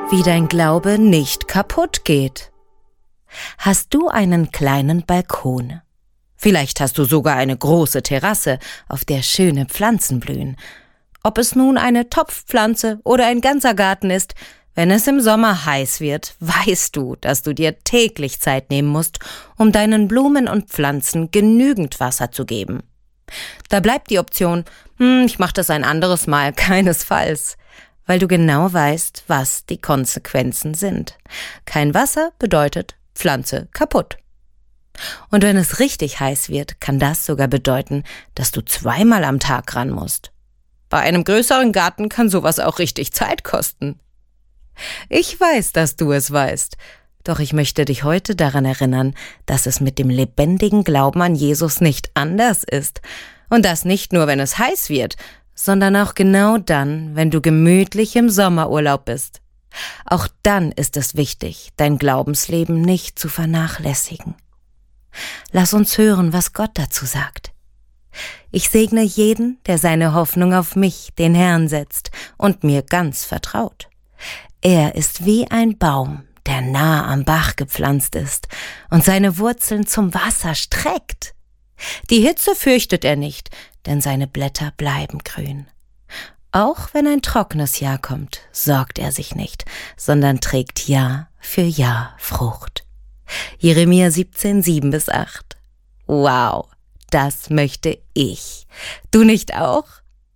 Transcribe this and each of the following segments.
Wie dein Glaube nicht kaputt geht. Hast du einen kleinen Balkon? Vielleicht hast du sogar eine große Terrasse, auf der schöne Pflanzen blühen. Ob es nun eine Topfpflanze oder ein ganzer Garten ist, wenn es im Sommer heiß wird, weißt du, dass du dir täglich Zeit nehmen musst, um deinen Blumen und Pflanzen genügend Wasser zu geben. Da bleibt die Option, ich mache das ein anderes Mal, keinesfalls, weil du genau weißt, was die Konsequenzen sind. Kein Wasser bedeutet Pflanze kaputt. Und wenn es richtig heiß wird, kann das sogar bedeuten, dass du 2-mal am Tag ran musst. Bei einem größeren Garten kann sowas auch richtig Zeit kosten. Ich weiß, dass du es weißt, doch ich möchte dich heute daran erinnern, dass es mit dem lebendigen Glauben an Jesus nicht anders ist. Und das nicht nur, wenn es heiß wird, sondern auch genau dann, wenn du gemütlich im Sommerurlaub bist. Auch dann ist es wichtig, dein Glaubensleben nicht zu vernachlässigen. Lass uns hören, was Gott dazu sagt. Ich segne jeden, der seine Hoffnung auf mich, den Herrn, setzt und mir ganz vertraut. Er ist wie ein Baum, der nah am Bach gepflanzt ist und seine Wurzeln zum Wasser streckt. Die Hitze fürchtet er nicht, denn seine Blätter bleiben grün. Auch wenn ein trockenes Jahr kommt, sorgt er sich nicht, sondern trägt Jahr für Jahr Frucht. Jeremia 17, 7-8. Wow, das möchte ich. Du nicht auch?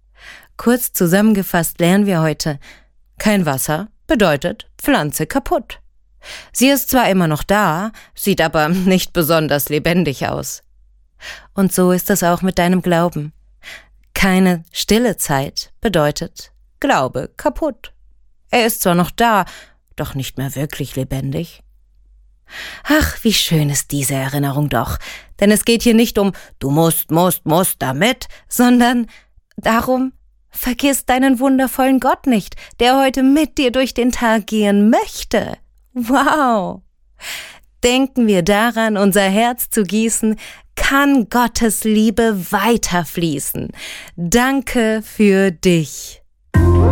Kurz zusammengefasst lernen wir heute, kein Wasser bedeutet Pflanze kaputt. Sie ist zwar immer noch da, sieht aber nicht besonders lebendig aus. Und so ist es auch mit deinem Glauben. Keine stille Zeit bedeutet Glaube kaputt. Er ist zwar noch da, doch nicht mehr wirklich lebendig. Ach, wie schön ist diese Erinnerung doch, denn es geht hier nicht um du musst damit, sondern darum, vergiss deinen wundervollen Gott nicht, der heute mit dir durch den Tag gehen möchte. Wow! Denken wir daran, unser Herz zu gießen, kann Gottes Liebe weiterfließen. Danke für dich.